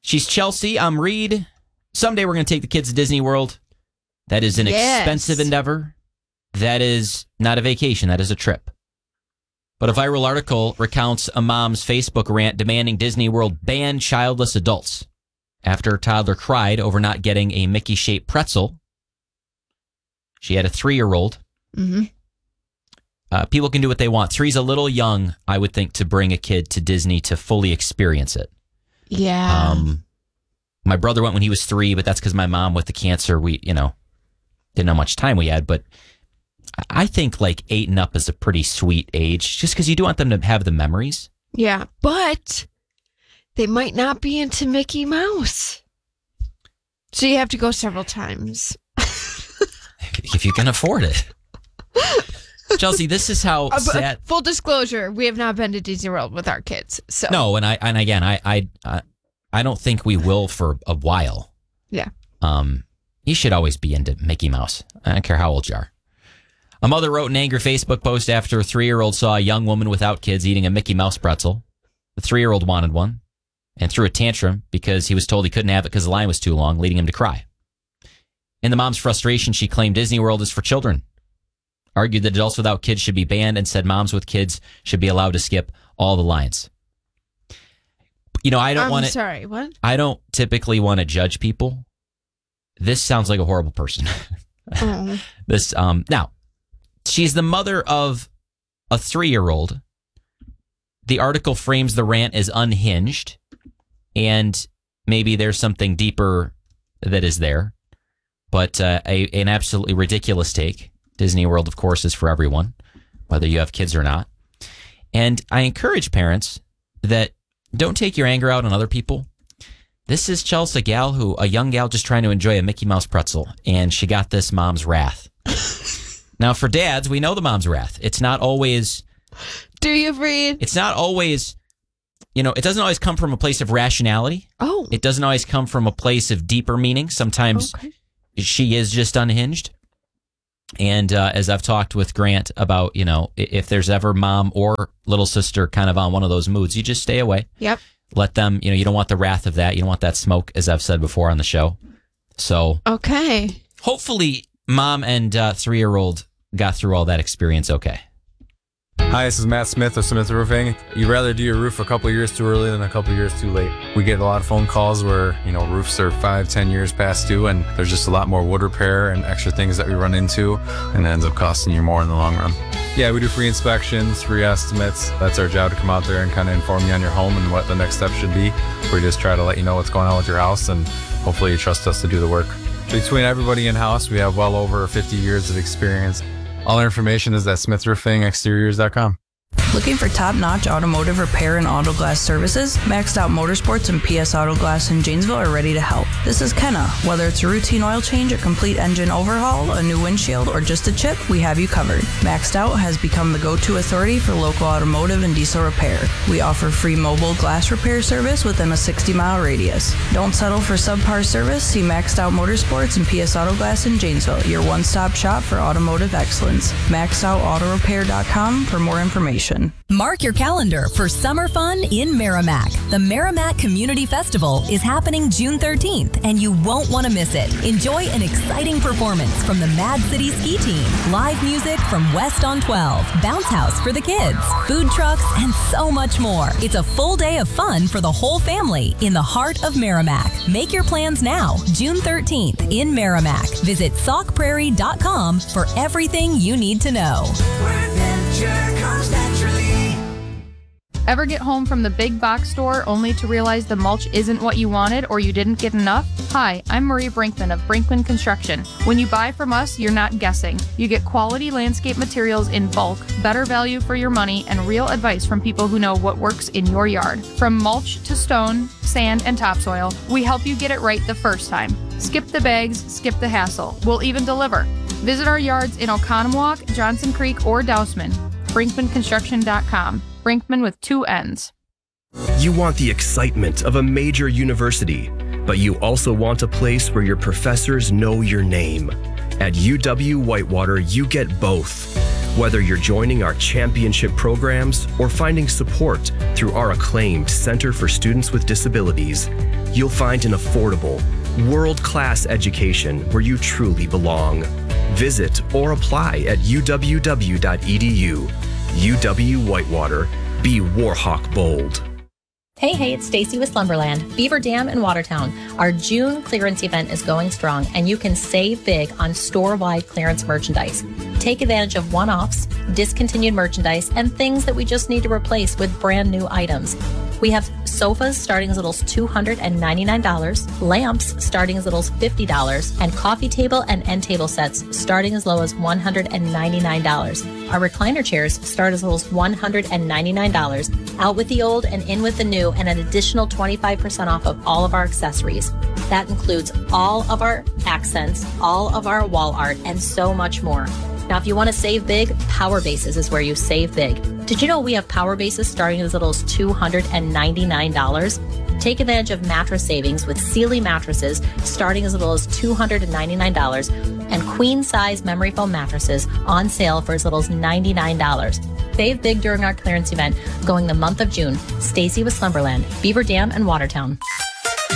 She's Chelsea. I'm Reed. Someday we're going to take the kids to Disney World. That is an expensive endeavor. That is not a vacation. That is a trip. But a viral article recounts a mom's Facebook rant demanding Disney World ban childless adults after her toddler cried over not getting a Mickey-shaped pretzel. She had a 3-year-old. People can do what they want. 3's a little young, I would think, to bring a kid to Disney to fully experience it. Yeah. My brother went when he was 3, but that's because my mom with the cancer, we, didn't know how much time we had. But I think like 8 and up is a pretty sweet age, just because you do want them to have the memories. Yeah, but they might not be into Mickey Mouse. So you have to go several times. If you can afford it. Chelsea, this is how sad. Full disclosure, we have not been to Disney World with our kids. So no, and I don't think we will for a while. Yeah. You should always be into Mickey Mouse. I don't care how old you are. A mother wrote an angry Facebook post after a 3-year-old saw a young woman without kids eating a Mickey Mouse pretzel. The 3-year-old wanted one and threw a tantrum because he was told he couldn't have it because the line was too long, leading him to cry. In the mom's frustration, she claimed Disney World is for children, argued that adults without kids should be banned, and said moms with kids should be allowed to skip all the lines. I don't want to. Sorry, what? I don't typically want to judge people. This sounds like a horrible person. Oh. Now, she's the mother of a 3-year-old. The article frames the rant as unhinged, and maybe there's something deeper that is there, but an absolutely ridiculous take. Disney World, of course, is for everyone, whether you have kids or not. And I encourage parents that don't take your anger out on other people. This is Chelsea, a young gal just trying to enjoy a Mickey Mouse pretzel, and she got this mom's wrath. Now, for dads, we know the mom's wrath. It's not always... Do you, Reed? It's not always... it doesn't always come from a place of rationality. Oh. It doesn't always come from a place of deeper meaning. Sometimes she is just unhinged. And as I've talked with Grant about, if there's ever mom or little sister kind of on one of those moods, you just stay away. Yep. Let them, you don't want the wrath of that. You don't want that smoke, as I've said before on the show. So, okay. Hopefully, mom and 3-year-old got through all that experience okay. Hi, this is Matt Smith of Smith Roofing. You'd rather do your roof a couple years too early than a couple years too late. We get a lot of phone calls where, roofs are 5-10 years past due, and there's just a lot more wood repair and extra things that we run into, and it ends up costing you more in the long run. Yeah, we do free inspections, free estimates. That's our job, to come out there and kind of inform you on your home and what the next step should be. We just try to let you know what's going on with your house, and hopefully you trust us to do the work. Between everybody in-house, we have well over 50 years of experience. All our information is at SmithRoofingExteriors.com. Looking for top-notch automotive repair and auto glass services? Maxed Out Motorsports and PS Auto Glass in Janesville are ready to help. This is Kenna. Whether it's a routine oil change, a complete engine overhaul, a new windshield, or just a chip, we have you covered. Maxed Out has become the go-to authority for local automotive and diesel repair. We offer free mobile glass repair service within a 60-mile radius. Don't settle for subpar service. See Maxed Out Motorsports and PS Auto Glass in Janesville, your one-stop shop for automotive excellence. MaxedOutAutoRepair.com for more information. Mark your calendar for summer fun in Merrimack. The Merrimack Community Festival is happening June 13th, and you won't want to miss it. Enjoy an exciting performance from the Mad City Ski Team, live music from West on 12, bounce house for the kids, food trucks, and so much more. It's a full day of fun for the whole family in the heart of Merrimack. Make your plans now, June 13th in Merrimack. Visit saukprairie.com for everything you need to know. Ever get home from the big box store only to realize the mulch isn't what you wanted or you didn't get enough? Hi, I'm Marie Brinkman of Brinkman Construction. When you buy from us, you're not guessing. You get quality landscape materials in bulk, better value for your money, and real advice from people who know what works in your yard. From mulch to stone, sand, and topsoil, we help you get it right the first time. Skip the bags, skip the hassle. We'll even deliver. Visit our yards in Oconomowoc, Johnson Creek, or Dousman. BrinkmanConstruction.com. Brinkman with 2 N's. You want the excitement of a major university, but you also want a place where your professors know your name. At UW Whitewater, you get both. Whether you're joining our championship programs or finding support through our acclaimed Center for Students with Disabilities, you'll find an affordable, world-class education where you truly belong. Visit or apply at uw.edu. UW-Whitewater. Be Warhawk bold. Hey, it's Stacy with Slumberland, Beaver Dam in Watertown. Our June clearance event is going strong, and you can save big on store-wide clearance merchandise. Take advantage of one-offs, discontinued merchandise, and things that we just need to replace with brand new items. We have sofas starting as little as $299, lamps starting as little as $50, and coffee table and end table sets starting as low as $199. Our recliner chairs start as little as $199. Out with the old and in with the new, and an additional 25% off of all of our accessories. That includes all of our accents, all of our wall art, and so much more. Now, if you want to save big, Power Bases is where you save big. Did you know we have Power Bases starting as little as $299? Take advantage of mattress savings with Sealy mattresses starting as little as $299 and queen-size memory foam mattresses on sale for as little as $99. Save big during our clearance event going the month of June. Stacy with Slumberland, Beaver Dam, and Watertown.